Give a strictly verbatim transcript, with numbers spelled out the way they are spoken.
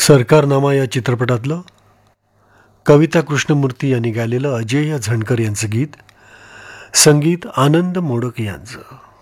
सरकारनामा या चित्रपटातलं कविता कृष्णमूर्ती यांनी गायलेलं अजय झणकर यांचं गीत, संगीत आनंद मोडक यांचं.